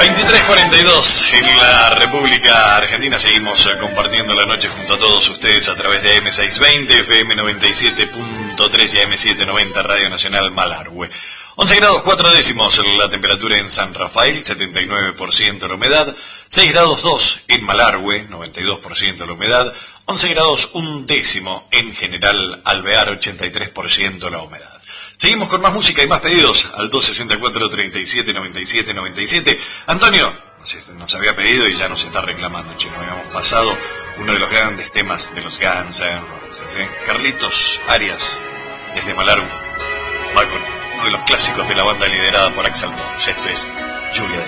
23:42 en la República Argentina. Seguimos compartiendo la noche junto a todos ustedes a través de M620, FM 97.3 y AM790 Radio Nacional Malargüe. 11 grados 4 décimos la temperatura en San Rafael, 79% la humedad. 6 grados 2 en Malargüe, 92% la humedad. 11 grados 1 décimo en General Alvear, 83% la humedad. Seguimos con más música y más pedidos al 264-37-97-97. Antonio nos había pedido y ya nos está reclamando, che, nos habíamos pasado uno de los grandes temas de los Guns N' Roses, ¿eh? Carlitos Arias, desde Malargüe, va con uno de los clásicos de la banda liderada por Axl Rose. Esto es Lluvia de